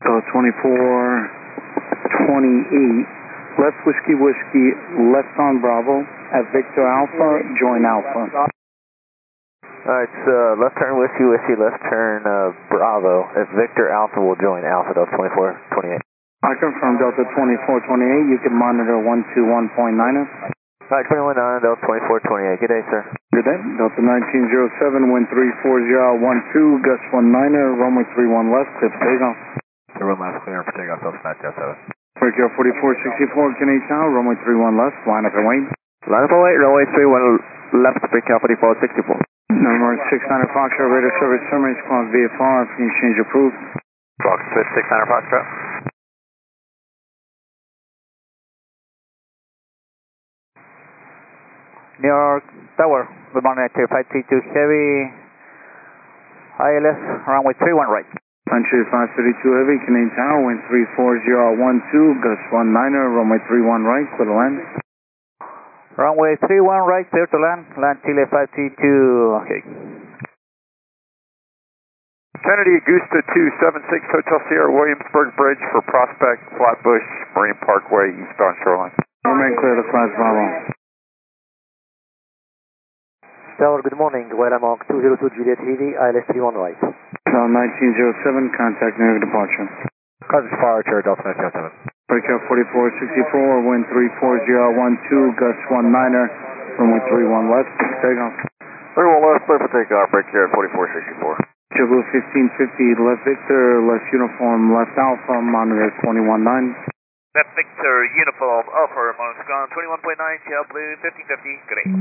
So 2428, left whiskey whiskey, left on Bravo at Victor Alpha, join Alpha. Alright, so left turn whiskey whiskey, left turn Bravo. If Victor Alpha will join Alpha Delta 2428. I confirm Delta 2428, you can monitor 121.9er. Alright, 219 Delta 2428, good day sir. Good day, Delta 1907, wind 34012, gust 19er, runway 31 left, clear for takeoff. Run left clear for takeoff, Delta 907. Breakout 4464, Canadian Tower, runway 31 left, line up and wait. Line up and wait, runway 31 left, breakout 4464. Number 69 Foxtrot, radar service terminates, call VFR, if you change approved. Fox 600 Foxtrot. New York Tower, good morning, 532 Heavy, ILS, runway 31 right. Country 532 Heavy, Canadian Tower, wind 34012, gust 19er, runway 31 right, clear to land. Runway 31 right, clear to land, land Chile 532, okay. Kennedy, Augusta 276, Hotel Sierra, Williamsburg Bridge for Prospect, Flatbush, Marine Parkway, eastbound shoreline. Remain clear to class Bravo. Tower, good morning, Guayramonk 202 Juliet Heavy, ILS 31 right. Tower 1907, contact New York departure. Cause departure, Delta 907. Breakout 4464, wind 34012, gust 19er, runway 31 left, takeoff. 31 left, clear for takeoff, breakout 4464. Triple 1550, left Victor, left uniform, left Alpha, monitor 219. Left Victor, uniform, Alpha, Moscow 21.9, tail blue 1550, good day.